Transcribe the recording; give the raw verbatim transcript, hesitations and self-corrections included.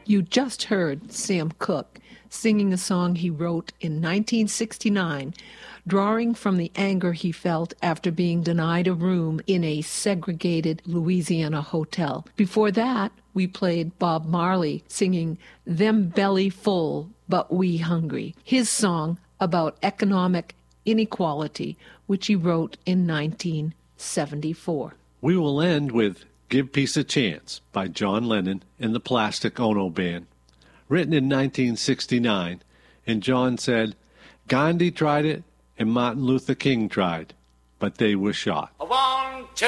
You just heard Sam Cooke singing a song he wrote in nineteen sixty-nine, drawing from the anger he felt after being denied a room in a segregated Louisiana hotel. Before that, we played Bob Marley singing Them Belly Full But We Hungry, his song about economic inequality, which he wrote in nineteen seventy-four. We will end with Give Peace a Chance by John Lennon and the Plastic Ono Band, written in nineteen sixty-nine, and John said, Gandhi tried it and Martin Luther King tried, but they were shot. One, two.